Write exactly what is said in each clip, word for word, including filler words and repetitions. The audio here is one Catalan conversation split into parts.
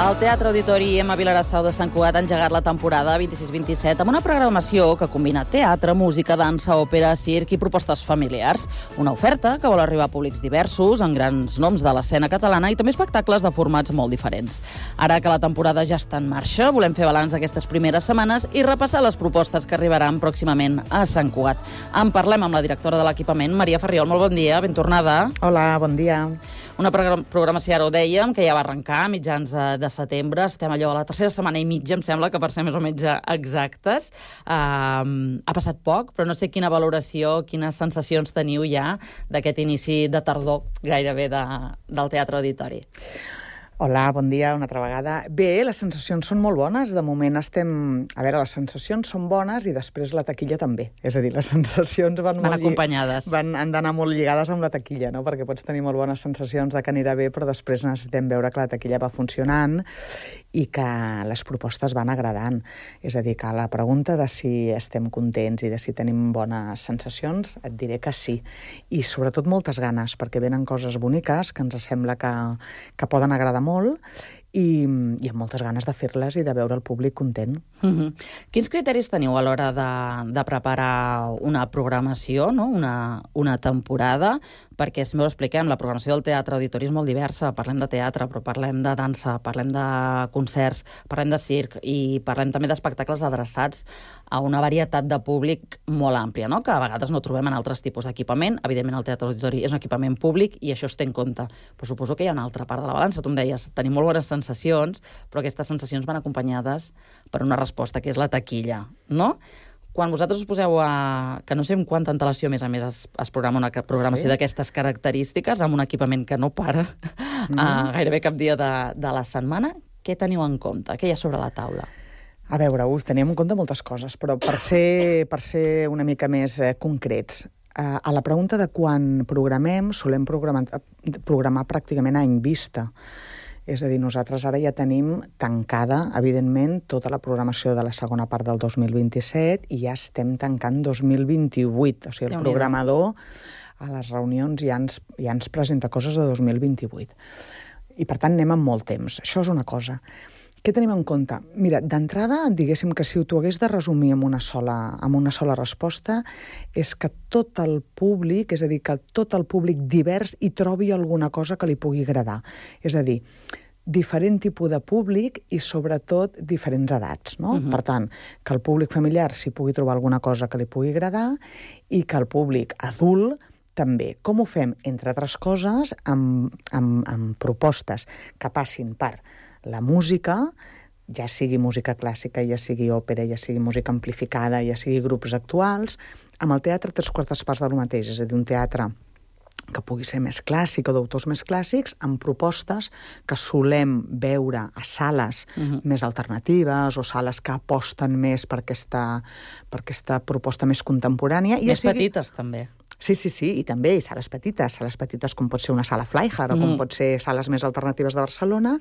El Teatre Auditori Emma Vilarassau de Sant Cugat ha engegat la temporada vint-i-sis vint-i-set amb una programació que combina teatre, música, dansa, òpera, circ i propostes familiars. Una oferta que vol arribar a públics diversos, amb grans noms de l'escena catalana i també espectacles de formats molt diferents. Ara que la temporada ja està en marxa, volem fer balanç d'aquestes primeres setmanes i repassar les propostes que arribaran pròximament a Sant Cugat. En parlem amb la directora de l'equipament, Maria Ferriol. Molt bon dia, ben tornada. Hola, bon dia. Una programació, ara ho dèiem, que ja va arrencar a mitjans de setembre. Estem allò a la tercera setmana i mitja, em sembla, que per ser més o menys exactes. Uh, ha passat poc, però no sé quina valoració, quines sensacions teniu ja d'aquest inici de tardor gairebé de, del Teatre Auditori. Hola, bon dia, una altra vegada. Bé, les sensacions són molt bones. De moment estem... A veure, les sensacions són bones i després la taquilla també. És a dir, les sensacions van... Van molt acompanyades. Van, han d'anar molt lligades amb la taquilla, no? Perquè pots tenir molt bones sensacions de que anirà bé, però després necessitem veure que la taquilla va funcionant i que les propostes van agradant. És a dir, que a la pregunta de si estem contents i de si tenim bones sensacions, et diré que sí. I sobretot moltes ganes, perquè venen coses boniques que ens sembla que, que poden agradar molt i, i amb moltes ganes de fer-les i de veure el públic content. Mm-hmm. Quins criteris teniu a l'hora de, de preparar una programació, no? una, una temporada? Perquè, si m'ho expliquem, la programació del Teatre Auditori és molt diversa. Parlem de teatre, però parlem de dansa, parlem de concerts, parlem de circ i parlem també d'espectacles adreçats a una varietat de públic molt àmplia, no? Que a vegades no trobem en altres tipus d'equipament. Evidentment, el Teatre Auditori és un equipament públic i això es té en compte. Però suposo que hi ha una altra part de la balança. Tu em deies, tenim molt bones sensacions, però aquestes sensacions van acompanyades per una resposta, que és la taquilla, no? Quan vosaltres us poseu a... que no sé amb quanta antelació, a més a més, es, es programa una programació sí? d'aquestes característiques, amb un equipament que no para mm. uh, gairebé cap dia de, de la setmana, què teniu en compte? Què hi ha sobre la taula? A veure, us teníem en compte moltes coses, però per ser, per ser una mica més eh, concrets, eh, a la pregunta de quan programem, solem programar, programar pràcticament a any vista. És a dir, nosaltres ara ja tenim tancada, evidentment, tota la programació de la segona part del dos mil vint-i-set i ja estem tancant dos mil vint-i-vuit. O sigui, el programador a les reunions ja ens, ja ens presenta coses de dos mil vint-i-vuit. I, per tant, anem amb molt temps. Això és una cosa. Què tenim en compte? Mira, d'entrada, diguéssim que si t'ho hagués de resumir amb una sola, amb una sola resposta, és que tot el públic, és a dir, que tot el públic divers hi trobi alguna cosa que li pugui agradar. És a dir, diferent tipus de públic i, sobretot, diferents edats, no? Uh-huh. Per tant, que el públic familiar s'hi pugui trobar alguna cosa que li pugui agradar i que el públic adult també. Com ho fem? Entre altres coses, amb, amb, amb propostes que passin per la música, ja sigui música clàssica, ja sigui òpera, ja sigui música amplificada, ja sigui grups actuals, amb el teatre tres quartes parts del mateix, és a dir, un teatre que pugui ser més clàssic o d'autors més clàssics, amb propostes que solem veure a sales uh-huh. més alternatives o sales que aposten més per aquesta, per aquesta proposta més contemporània. Més ja sigui... petites, també. Sí, sí, sí, i també i sales petites, sales petites com pot ser una sala Flyhard mm. o com pot ser sales més alternatives de Barcelona,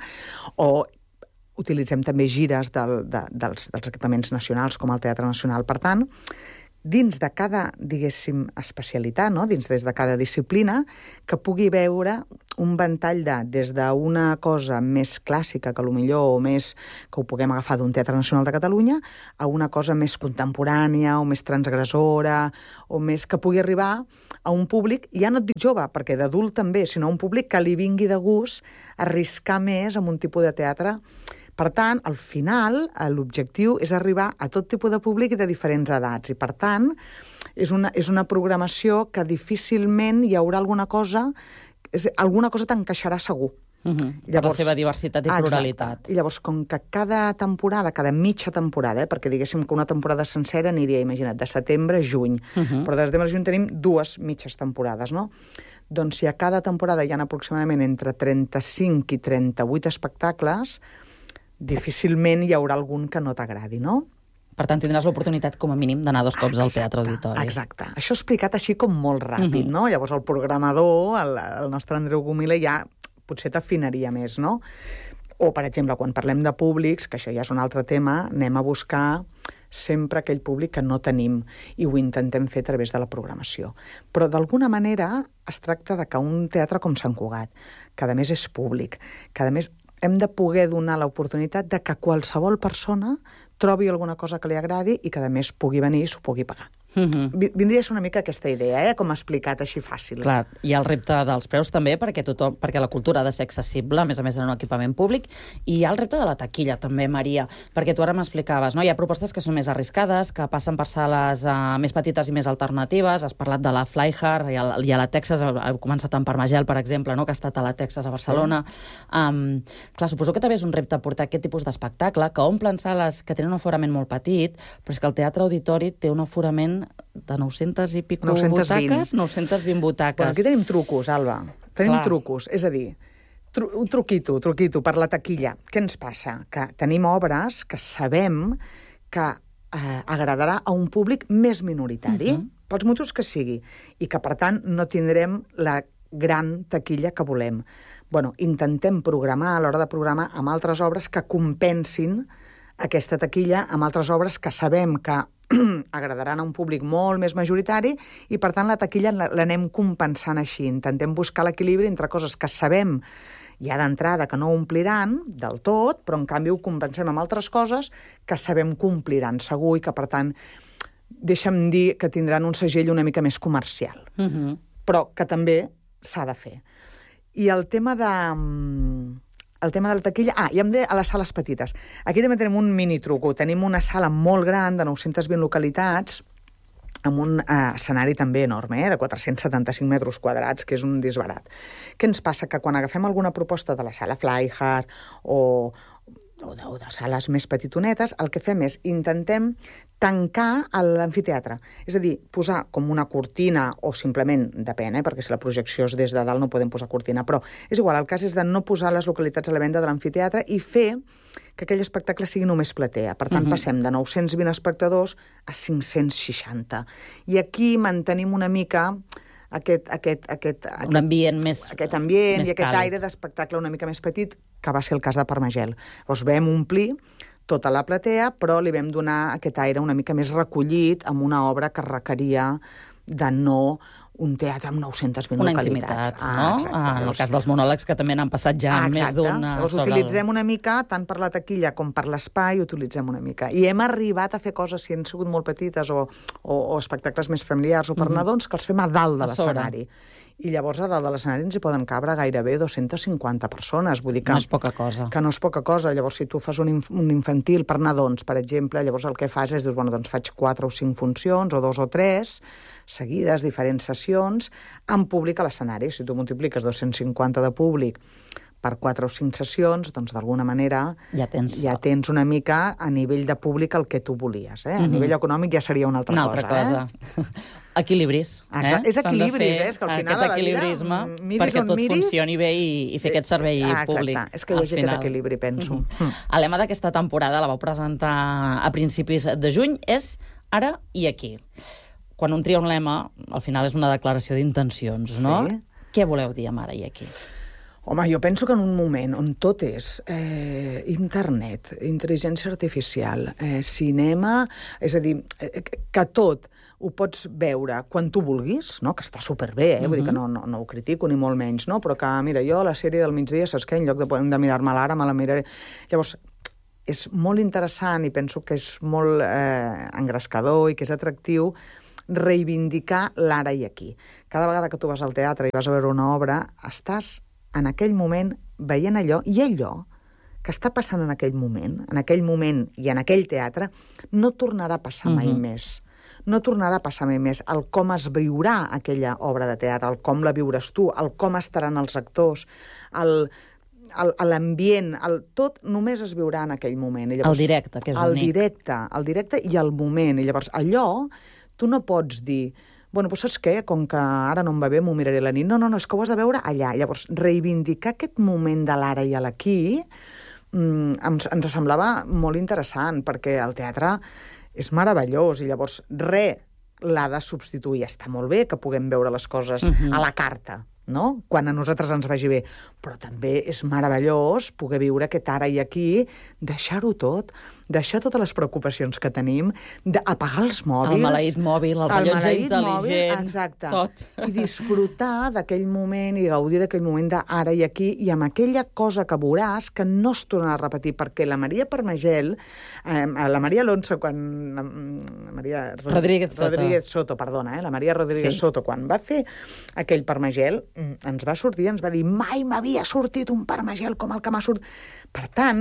o utilitzem també gires del, de, dels, dels equipaments nacionals com el Teatre Nacional. Per tant, dins de cada, diguéssim, especialitat, no? Dins des de cada disciplina, que pugui veure un ventall de, des d'una cosa més clàssica, que potser o més que ho puguem agafar d'un Teatre Nacional de Catalunya, a una cosa més contemporània o més transgressora, o més que pugui arribar a un públic, ja no et dic jove, perquè d'adult també, sinó un públic que li vingui de gust arriscar més amb un tipus de teatre. Per tant, al final, l'objectiu és arribar a tot tipus de públic i de diferents edats. I, per tant, és una, és una programació que difícilment hi haurà alguna cosa, és, alguna cosa t'encaixarà segur. Uh-huh. Llavors, per la seva diversitat i pluralitat. Exacte. I llavors, com que cada temporada, cada mitja temporada, eh, perquè diguéssim que una temporada sencera aniria, imagina't, de setembre a juny, uh-huh. però de setembre a juny tenim dues mitges temporades, no? Doncs si a cada temporada hi ha aproximadament entre trenta-cinc i trenta-vuit espectacles, difícilment hi haurà algun que no t'agradi, no? Per tant, tindràs l'oportunitat, com a mínim, d'anar dos cops exacte, al Teatre Auditori. Exacte. Això explicat així com molt ràpid, uh-huh. no? Llavors el programador, el, el nostre Andreu Gomila, ja potser t'afinaria més, no? O, per exemple, quan parlem de públics, que això ja és un altre tema, anem a buscar sempre aquell públic que no tenim i ho intentem fer a través de la programació. Però, d'alguna manera, es tracta de que un teatre com Sant Cugat, que a més és públic, que a més hem de poder donar l'oportunitat de que qualsevol persona trobi alguna cosa que li agradi i que, a més, pugui venir i s'ho pugui pagar. Uh-huh. Vindria a ser una mica aquesta idea, eh? Com ha explicat així fàcil. Clar, hi ha el repte dels preus també, perquè, tothom, perquè la cultura ha de ser accessible, a més a més en un equipament públic, i hi ha el repte de la taquilla també, Maria, perquè tu ara m'explicaves, no? Hi ha propostes que són més arriscades, que passen per sales uh, més petites i més alternatives. Has parlat de la Flyhard, i a, i a la Texas, ha començat amb Parmagel, per exemple, no? Que ha estat a la Texas, a Barcelona. Sí. Um, clar, suposo que també és un repte portar aquest tipus d'espectacle, que omplen sales que tenen un aforament molt petit, però és que el Teatre Auditori té un aforament de nou-centes i pico butaques, nou-centes vint butaques. Bueno, aquí tenim trucos, Alba. Tenim Clar. trucos. És a dir, tru un truquito, truquito per la taquilla. Què ens passa? Que tenim obres que sabem que eh, agradarà a un públic més minoritari, uh -huh. pels motius que sigui, i que, per tant, no tindrem la gran taquilla que volem. Bueno, intentem programar, a l'hora de programar, amb altres obres que compensin aquesta taquilla, amb altres obres que sabem que agradaran a un públic molt més majoritari i, per tant, la taquilla l'anem compensant així. Intentem buscar l'equilibri entre coses que sabem ja d'entrada que no ompliran del tot, però, en canvi, ho compensem amb altres coses que sabem que ompliran segur i que, per tant, deixa'm dir que tindran un segell una mica més comercial. Uh-huh. Però que també s'ha de fer. I el tema de... El tema de la taquilla... Ah, i hem de a les sales petites. Aquí també tenim un mini truco. Tenim una sala molt gran de nou-centes vint localitats amb un eh, escenari també enorme, eh, de quatre-cents setanta-cinc metres quadrats, que és un disbarat. Què ens passa? Que quan agafem alguna proposta de la sala Flyhard o, o, de, o de sales més petitonetes, el que fem és intentem tancar l'amfiteatre. És a dir, posar com una cortina, o simplement, depèn, eh, perquè si la projecció és des de dalt no podem posar cortina, però és igual, el cas és de no posar les localitats a la venda de l'amfiteatre i fer que aquell espectacle sigui només platea. Per tant, uh-huh. passem de nou-cents vint espectadors a cinc-cents seixanta. I aquí mantenim una mica aquest... aquest, aquest, aquest un ambient més Aquest ambient més i aquest càlid. aire d'espectacle una mica més petit, que va ser el cas de Parmagel. Llavors vam omplir tota la platea, però li vam donar aquest aire una mica més recollit amb una obra que requeria de no un teatre amb nou-centes vint una localitats. Intimitat, no? Ah, ah, en el cas dels monòlegs, que també n'han passat ja ah, més d'una... Llavors utilitzem una mica, tant per la taquilla com per l'espai, utilitzem una mica. I hem arribat a fer coses, si han sigut molt petites, o, o, o espectacles més familiars o per mm-hmm. nadons, que els fem a dalt de l'escenari. I llavors a dalt de l'escenari ens hi poden cabre gairebé dues-centes cinquanta persones. Vull dir que no és poca cosa. Que no és poca cosa. Llavors, si tu fas un, inf un infantil per nadons, per exemple, llavors el que fas és, dius, bueno, doncs faig quatre o cinc funcions, o dos o tres, seguides, diferents sessions, amb públic a l'escenari. Si tu multipliques dos-cents cinquanta de públic per quatre o cinc sessions, doncs d'alguna manera ja tens... ja tens una mica a nivell de públic el que tu volies. Eh? A mm-hmm. nivell econòmic ja seria una altra una cosa. Una altra cosa. Eh? Equilibris. Eh? És equilibris, eh? És que al final aquest equilibrisme a la vida, perquè tot miris... funcioni bé i, i fer aquest servei ah, públic. És que hi hagi aquest equilibri, penso. Mm-hmm. mm. El lema d'aquesta temporada, la vau presentar a principis de juny, és ara i aquí. Quan un tria un lema, al final és una declaració d'intencions, no? Sí. Què voleu dir amb ara i aquí? Home, jo penso que en un moment on tot és eh, internet, intel·ligència artificial, eh, cinema, és a dir, eh, que tot ho pots veure quan tu vulguis, no? Que està superbé, eh? Uh-huh. Vull dir que no, no, no ho critico ni molt menys, no? Però que, mira, jo a la sèrie del migdia, saps què? En lloc de, de mirar-me l'ara, me la miraré... Llavors, és molt interessant i penso que és molt eh, engrescador i que és atractiu reivindicar l'ara i aquí. Cada vegada que tu vas al teatre i vas a veure una obra, estàs en aquell moment veient allò, i allò que està passant en aquell moment, en aquell moment i en aquell teatre, no tornarà a passar mai uh-huh. més. No tornarà a passar mai més. El com es viurà aquella obra de teatre, el com la viuràs tu, el com estaran els actors, el... l'ambient, el, tot només es viurà en aquell moment. I llavors, el directe, que és el únic. Directe, el directe i el moment. I llavors, allò, tu no pots dir, bueno, doncs saps què? Com que ara no em va bé, m'ho miraré la nit. No, no, no, és que ho has de veure allà. Llavors, reivindicar aquest moment de l'ara i a l'aquí mm, ens, ens semblava molt interessant, perquè el teatre és meravellós, i llavors res l'ha de substituir. Està molt bé que puguem veure les coses uh-huh. a la carta, no? Quan a nosaltres ens vagi bé. Però també és meravellós poder viure aquest ara i aquí, deixar-ho tot, deixar totes les preocupacions que tenim, d'apagar els mòbils... El maleït mòbil, el rellotge intel·ligent... Mòbil, exacte. Tot. I disfrutar d'aquell moment i gaudir d'aquell moment d'ara i aquí, i amb aquella cosa que veuràs que no es torna a repetir, perquè la Maria Parmagel, eh, la Maria Alonso, quan... La Maria Rodríguez Soto. Rodríguez Soto, perdona, eh? La Maria Rodríguez sí. Soto, quan va fer aquell Parmagel, ens va sortir, ens va dir, mai m'havia sortit un Parmagel com el que m'ha sortit. Per tant,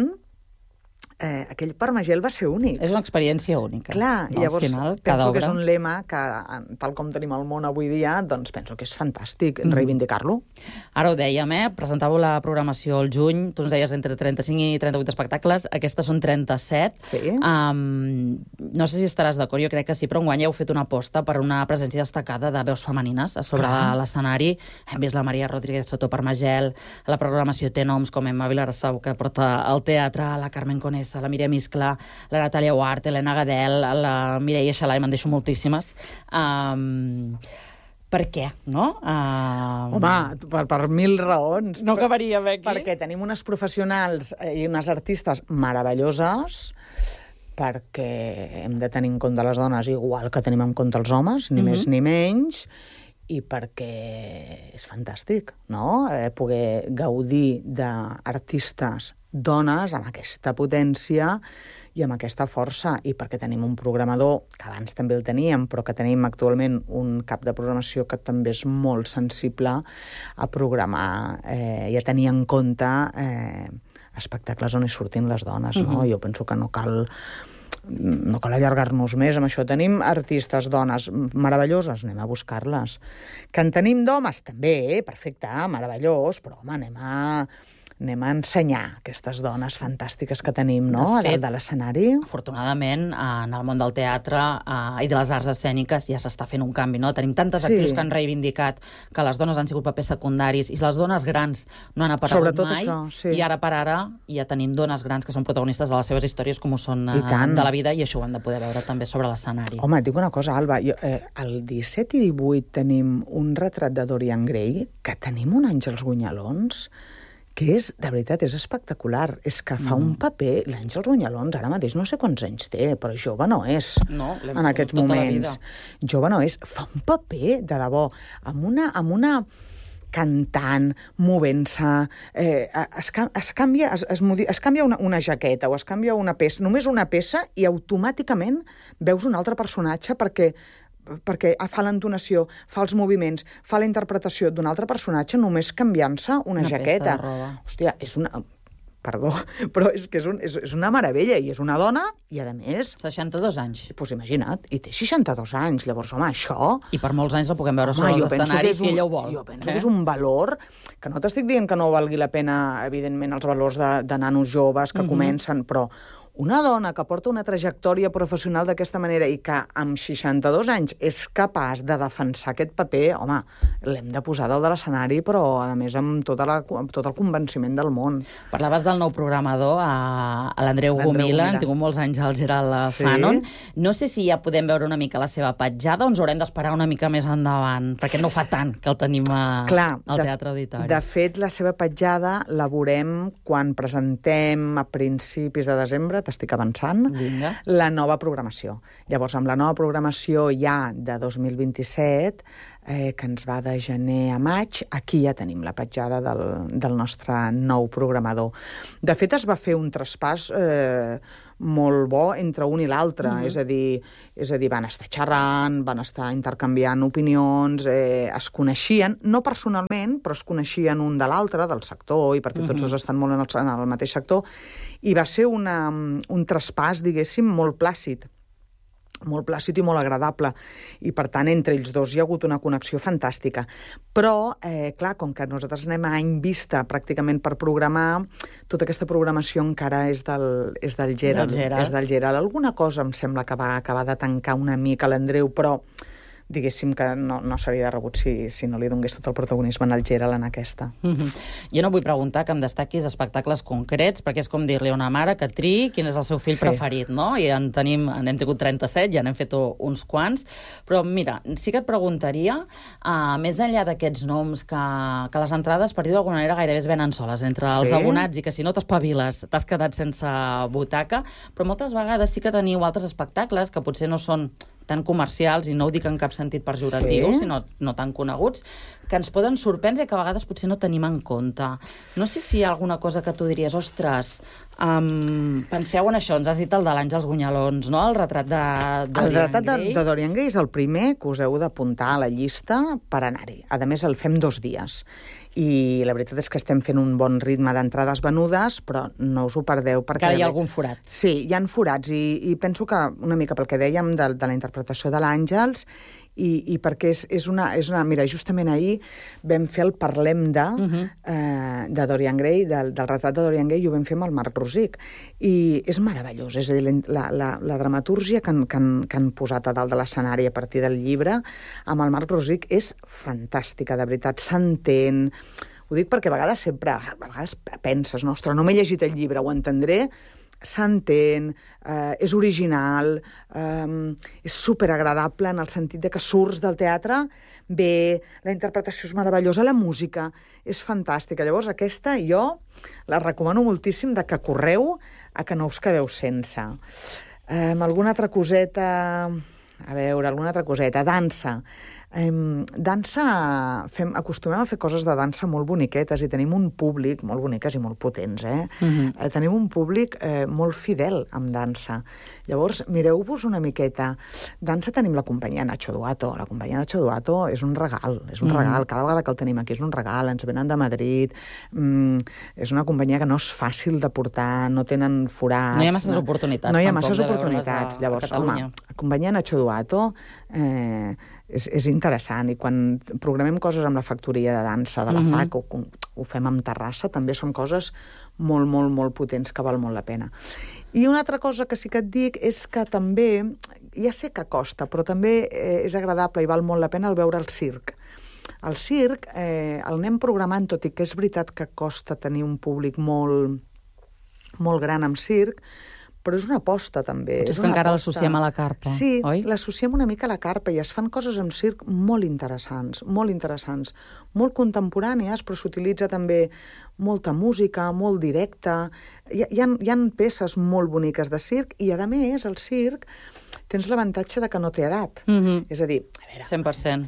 eh, aquell Parmagel va ser únic. És una experiència única. Clar, no? llavors final, penso obra... que és un lema que, tal com tenim el món avui dia, doncs penso que és fantàstic mm. reivindicar-lo. Ara ho dèiem, eh? Presentàveu la programació al juny, tu ens deies entre trenta-cinc i trenta-vuit espectacles, aquestes són trenta-set. Sí. Um, no sé si estaràs d'acord, jo crec que sí, però enguany heu fet una aposta per una presència destacada de veus femenines a sobre Clar. l'escenari. Hem vist la Maria Rodríguez Soto Parmagel, la programació té noms com Emma Vilarassau, que porta al teatre, la Carmen Conesa, la Míriam Iscla, la Natàlia Huart, Helena Gadel, la Mireia Xalai, me'n deixo moltíssimes. Um, per què, no? Uh... Home, per, per mil raons. No acabaríem aquí. Perquè tenim unes professionals i unes artistes meravelloses, perquè hem de tenir en compte les dones igual que tenim en compte els homes, ni mm-hmm. més ni menys, i perquè és fantàstic, no? Eh, poder gaudir d'artistes dones amb aquesta potència i amb aquesta força, i perquè tenim un programador, que abans també el teníem, però que tenim actualment un cap de programació que també és molt sensible a programar eh, i a tenir en compte eh, espectacles on hi surtin les dones, no? Uh-huh. Jo penso que no cal... no cal allargar-nos més amb això. Tenim artistes, dones, meravelloses, anem a buscar-les. Que en tenim d'homes, també, eh? Perfecte, meravellós, però home, anem a... anem a ensenyar aquestes dones fantàstiques que tenim, no?, de, fet, de l'escenari. Afortunadament, en el món del teatre eh, i de les arts escèniques ja s'està fent un canvi, no? Tenim tantes sí. actrius que han reivindicat que les dones han sigut papers secundaris i les dones grans no han aparegut Sobretot mai. Això, sí. I ara per ara ja tenim dones grans que són protagonistes de les seves històries com ho són eh, de la vida, i això ho hem de poder veure també sobre l'escenari. Home, et dic una cosa, Alba, jo, eh, el disset i divuit tenim un retrat de Dorian Gray, que tenim un Àngels Gunyalons, que és, de veritat, és espectacular. És que fa mm. un paper... L'Àngels Gunyalons ara mateix no sé quants anys té, però jove no és, no, en aquests moments. Jove no és. Fa un paper, de debò, amb una... Amb una cantant, movent-se, eh, es, es canvia, es, es, es canvia una, una jaqueta o es canvia una peça, només una peça, i automàticament veus un altre personatge perquè perquè fa l'entonació, fa els moviments, fa la interpretació d'un altre personatge només canviant-se una, una jaqueta. Hòstia, és una... Perdó, però és que és, un, és, és una meravella, i és una dona, i a més... seixanta-dos anys. Doncs pues imagina't, i té seixanta-dos anys, llavors, home, això... I per molts anys la puguem veure sobre els escenaris, si ella ho vol. Jo penso eh? que és un valor, que no t'estic dient que no valgui la pena, evidentment, els valors de, de nanos joves que uh-huh. comencen, però... Una dona que porta una trajectòria professional d'aquesta manera i que amb seixanta-dos anys és capaç de defensar aquest paper, home, l'hem de posar dalt de l'escenari, però, a més, amb, tota la, amb tot el convenciment del món. Parlaves del nou programador, a, a l'Andreu Gomila, hem tingut molts anys al Gerald sí. Fanon. No sé si ja podem veure una mica la seva petjada o ens haurem d'esperar una mica més endavant, perquè no fa tant que el tenim a, Clar, al Teatre Auditori. De fet, la seva petjada la veurem quan presentem a principis de desembre, t'estic avançant, Vinga. la nova programació. Llavors, amb la nova programació ja de dos mil vint-i-set, eh, que ens va de gener a maig, aquí ja tenim la petjada del, del nostre nou programador. De fet, es va fer un traspàs eh, molt bo entre un i l'altre, uh-huh. és a dir, és a dir, van estar xerrant, van estar intercanviant opinions, eh, es coneixien, no personalment, però es coneixien un de l'altre, del sector, i perquè uh-huh. tots dos estan molt en el, en el mateix sector, i va ser una, un traspàs, diguéssim, molt plàcid, molt plàcid i molt agradable, i per tant entre ells dos hi ha hagut una connexió fantàstica. Però, eh, clar, com que nosaltres anem a any vista pràcticament per programar, tota aquesta programació encara és del, és del Gerald. Del Gerald. És del Gerald. Alguna cosa em sembla que va acabar de tancar una mica l'Andreu, però diguéssim que no, no seria de rebut si, si no li donés tot el protagonisme al Gerald en aquesta. Mm-hmm. Jo no vull preguntar que em destaquis espectacles concrets, perquè és com dir-li a una mare que triï quin és el seu fill sí. preferit, no? I en tenim, n'hem tingut trenta-set, ja n'hem fet uns quants, però mira, sí que et preguntaria, uh, més enllà d'aquests noms, que, que les entrades, per dir-ho d'alguna manera, gairebé es venen soles entre els sí. abonats i que si no t'espaviles t'has quedat sense butaca, però moltes vegades sí que teniu altres espectacles que potser no són tan comercials, i no ho dic en cap sentit pejoratiu, sí? sinó no tan coneguts, que ens poden sorprendre i que a vegades potser no tenim en compte. No sé si hi ha alguna cosa que tu diries, ostres, um, penseu en això, ens has dit el de l'Àngels Gunyalons, no? El retrat de Dorian Gray. El retrat de, de Dorian Gray és el primer que us heu d'apuntar a la llista per anar-hi. A més, el fem dos dies. I la veritat és que estem fent un bon ritme d'entrades venudes, però no us ho perdeu perquè... Encara hi ha algun forat. Sí, hi ha forats, i, i penso que una mica pel que dèiem de, de la interpretació de l'Àngels, i, i perquè és, és, una, és una... Mira, justament ahir vam fer el Parlem de, uh-huh. eh, de Dorian Gray, del, del retrat de Dorian Gray, i ho vam fer amb el Marc Rosic. I és meravellós, és a dir, la, la, la dramatúrgia que han, que, han, que han posat a dalt de l'escenari a partir del llibre amb el Marc Rosic és fantàstica, de veritat, s'entén. Ho dic perquè a vegades sempre, a vegades penses, no, ostres, no m'he llegit el llibre, ho entendré, s'entén, eh, és original, eh, és superagradable en el sentit de que surts del teatre bé, la interpretació és meravellosa, la música és fantàstica. Llavors, aquesta jo la recomano moltíssim de que correu a que no us quedeu sense. Eh, alguna altra coseta... A veure, alguna altra coseta. Dansa. Eh, dansa... Fem, acostumem a fer coses de dansa molt boniquetes i tenim un públic, molt boniques i molt potents, eh? Uh-huh. eh tenim un públic eh, molt fidel amb dansa. Llavors, mireu-vos una miqueta. Dansa tenim la companyia Nacho Duato. La companyia Nacho Duato és un regal, és un uh-huh. regal. Cada vegada que el tenim aquí és un regal. Ens venen de Madrid. Mm, és una companyia que no és fàcil de portar, no tenen forats. No hi ha masses no, oportunitats. No hi ha masses oportunitats. A, Llavors, a home, la companyia Nacho Duato eh, és, és interessant, i quan programem coses amb la factoria de dansa de la uh-huh. F A C, o ho fem amb Terrassa, també són coses molt, molt, molt potents que val molt la pena. I una altra cosa que sí que et dic és que també, ja sé que costa, però també eh, és agradable i val molt la pena el veure el circ. El circ eh, el anem programant, tot i que és veritat que costa tenir un públic molt, molt gran amb circ, però és una aposta, també. Potser és que encara l'associem a la carpa, sí, oi? Sí, l'associem una mica a la carpa, i es fan coses amb circ molt interessants, molt interessants, molt contemporànies, però s'utilitza també molta música, molt directa. Hi, hi, ha, hi ha peces molt boniques de circ, i, a més, el circ tens l'avantatge de que no té edat. Mm-hmm. És a dir, a veure, cent per cent.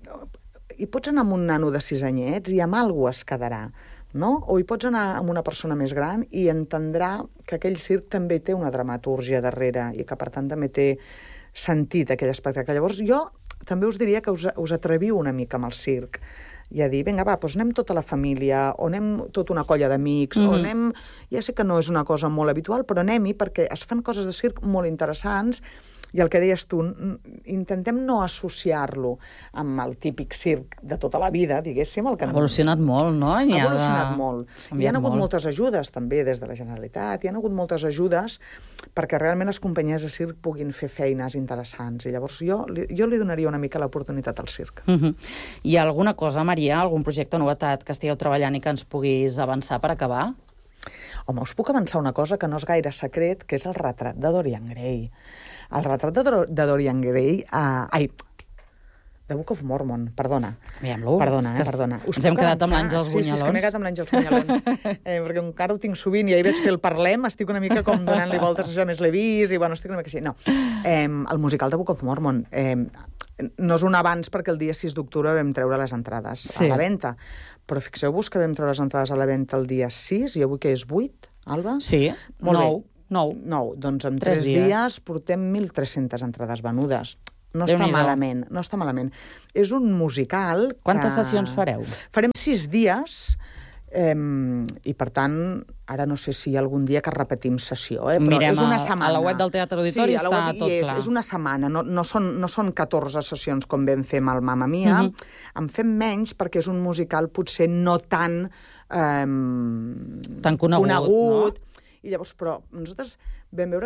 Hi pots anar amb un nano de sis anyets i amb alguna cosa es quedarà. No? O hi pots anar amb una persona més gran i entendrà que aquell circ també té una dramatúrgia darrere i que, per tant, també té sentit aquell espectacle. Llavors, jo també us diria que us, us atreviu una mica amb el circ i a dir, vinga, va, doncs anem tota la família, o anem tota una colla d'amics, mm-hmm. o anem... Ja sé que no és una cosa molt habitual, però anem-hi perquè es fan coses de circ molt interessants. I el que deies tu, intentem no associar-lo amb el típic circ de tota la vida, diguéssim. El que ha evolucionat no... molt, no? Ha evolucionat de... molt. Hi ha hagut molt. moltes ajudes, també, des de la Generalitat. Hi ha hagut moltes ajudes perquè realment les companyies de circ puguin fer feines interessants. I llavors jo, jo li donaria una mica l'oportunitat al circ. Uh-huh. Hi ha alguna cosa, Maria, algun projecte o novetat que estigueu treballant i que ens puguis avançar per acabar? Home, us puc avançar una cosa que no és gaire secret, que és el retrat de Dorian Gray. El retrat de, Dor de Dorian Gray... Uh, ai, The Book of Mormon, perdona. Aviam-lo. Perdona, eh, perdona. Us ens hem quedat amb l'Àngels Gunyalons. Sí, sí, és que m'he quedat amb l'Àngels Gunyalons. eh, perquè encara ho tinc sovint, i ahir vaig fer el Parlem, estic una mica com donant-li voltes a això, més l'he vist, i bueno, estic una mica així. No. Eh, el musical The Book of Mormon... Eh, no és un abans perquè el dia sis d'octubre vam treure les entrades sí. a la venda, però fixeu-vos que vam treure les entrades a la venda el dia sis, i avui que és vuit, Alba? Sí, molt nou. Bé. Nou. Nou. Doncs en tres, tres dies. dies portem mil tres-centes entrades venudes. No està malament, no està malament. És un musical que... Quantes sessions fareu? Farem sis dies, eh, i per tant, ara no sé si algun dia que repetim sessió, eh, però Mirem és una setmana. A la web del Teatre Auditori sí, està web, tot és, clar. És una setmana, no, no, són, no són catorze sessions com vam fer amb el Mamma Mia, uh-huh. en fem menys perquè és un musical potser no tan... Eh, tan conegut, conegut. No? I llavors, però nosaltres vam veure que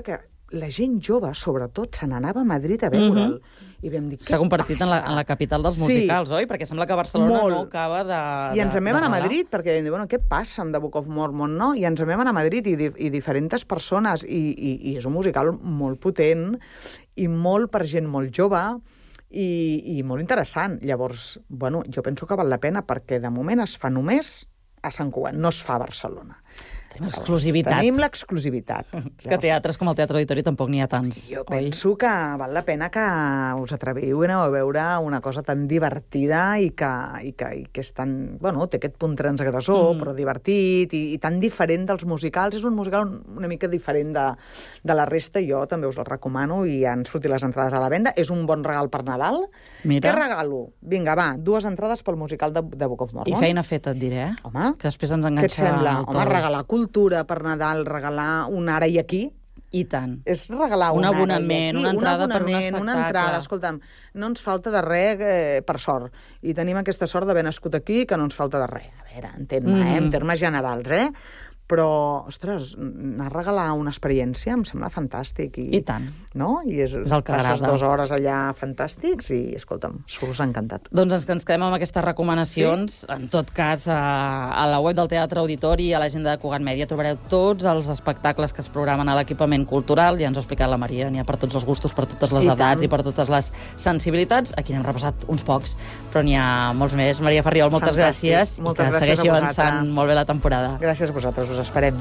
la gent jove, sobretot, se n'anava a Madrid a veure'l. Mm-hmm. I vam dir, s'ha convertit en la, en la capital dels musicals, sí, oi? Perquè sembla que Barcelona molt. no acaba de... I ens en vam anar a Madrid, perquè vam dir, bueno, què passa amb The Book of Mormon, no? I ens en vam anar a Madrid, i, i diferents persones, i, i, i és un musical molt potent, i molt per gent molt jove, i, i molt interessant. Llavors, bueno, jo penso que val la pena, perquè de moment es fa només a Sant Cugat, no es fa a Barcelona. Tenim l'exclusivitat. Tenim l'exclusivitat. És que teatres com el Teatre Auditori tampoc n'hi ha tants, jo oi? penso que val la pena que us atreviu a veure una cosa tan divertida i que, i que, i que és tan... Bueno, té aquest punt transgressor, mm. però divertit, i, i tan diferent dels musicals. És un musical una mica diferent de, de la resta, i jo també us el recomano, i ja han sortit les entrades a la venda. És un bon regal per Nadal. Mira. Què regalo? Vinga, va, dues entrades pel musical de, de Book of Mormon. I feina feta, et diré, eh? Home, que després ens enganxa... Què et sembla? Home, regalar cultura per Nadal, regalar un ara i aquí. I tant. És regalar un, un ara abonament, i aquí. una entrada un per un espectacle. Una entrada, escolta'm, no ens falta de res eh, per sort. I tenim aquesta sort d'haver nascut aquí, que no ens falta de res. A veure, en termes, mm. eh, en termes generals, eh? Però, ostres, anar a regalar una experiència em sembla fantàstic. I, I tant. No? I és, és el que passes agrada. dues hores allà fantàstics i, escolta'm, s'us ha encantat. Doncs ens, ens quedem amb aquestes recomanacions. Sí? En tot cas, a, a la web del Teatre Auditori i a l'agenda de Cugat Mèdia trobareu tots els espectacles que es programen a l'equipament cultural. Ja ens ho ha explicat la Maria, n'hi ha per tots els gustos, per totes les I edats tant. I per totes les sensibilitats. Aquí n'hem repassat uns pocs, però n'hi ha molts més. Maria Farriol, moltes Fantàstic. gràcies. Moltes I que gràcies segueixi avançant molt bé la temporada. Gràcies a vosaltres, us esperem.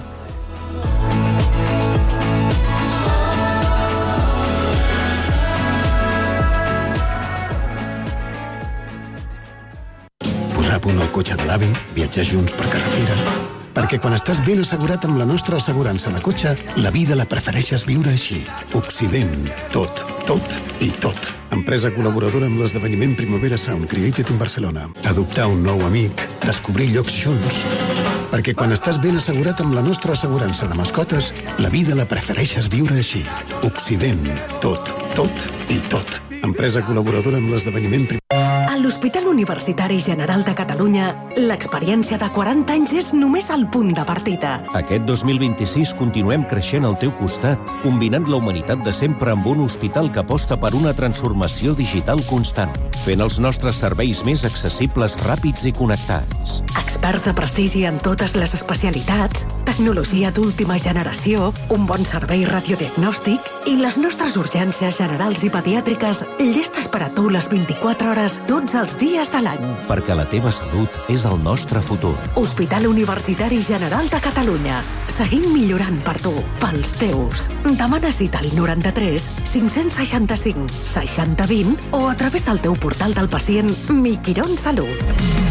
Posar a punt el cotxe de l'avi, viatjar junts per carretera... Perquè quan estàs ben assegurat amb la nostra assegurança de cotxe, la vida la prefereixes viure així. Occident. Tot, tot i tot. Empresa col·laboradora amb l'esdeveniment Primavera Sound Created in Barcelona. Adoptar un nou amic. Descobrir llocs junts. Perquè quan estàs ben assegurat amb la nostra assegurança de mascotes, la vida la prefereixes viure així. Occident. Tot, tot i tot. Empresa col·laboradora amb l'esdeveniment Primavera. A l'Hospital Universitari General de Catalunya, l'experiència de quaranta anys és només el punt de partida. Aquest dos mil vint-i-sis continuem creixent al teu costat, combinant la humanitat de sempre amb un hospital que aposta per una transformació digital constant, fent els nostres serveis més accessibles, ràpids i connectats. Experts de prestigi en totes les especialitats, tecnologia d'última generació, un bon servei radiodiagnòstic i les nostres urgències generals i pediàtriques llestes per a tu les vint-i-quatre hores tots els dies de l'any. Perquè la teva salut és el nostre futur. Hospital Universitari General de Catalunya. Seguim millorant per tu, pels teus. Demana cita al noranta-tres cinc-cents seixanta-cinc seixanta vint o a través del teu portal del pacient Miquirón Salut.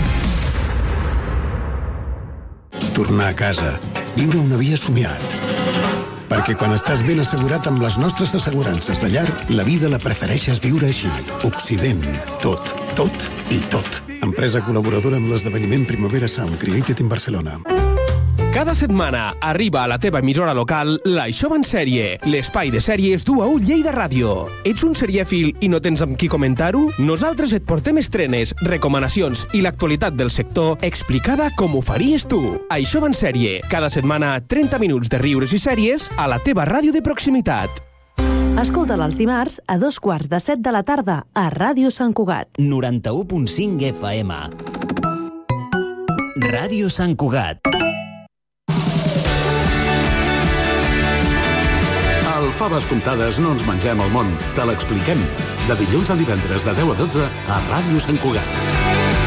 Tornar a casa. Viure una via somiat. Perquè quan estàs ben assegurat amb les nostres assegurances de llar, la vida la prefereixes viure així. Occident. Tot, tot i tot. Empresa col·laboradora amb l'esdeveniment Primavera Sound Created in Barcelona. Cada setmana arriba a la teva emissora local l'Això va en sèrie, l'espai de sèries d'U A U Lleida Ràdio. Ets un serièfil i no tens amb qui comentar-ho? Nosaltres et portem estrenes, recomanacions i l'actualitat del sector explicada com ho faries tu. Això va en sèrie, cada setmana trenta minuts de riures i sèries a la teva ràdio de proximitat. Escolta'l els dimarts a dos quarts de set de la tarda a Ràdio Sant Cugat. noranta-u punt cinc F M. Ràdio Sant Cugat. Al Faves Comptades no ens mengem el món, te l'expliquem. De dilluns a divendres de deu a dotze a Ràdio Sant Cugat.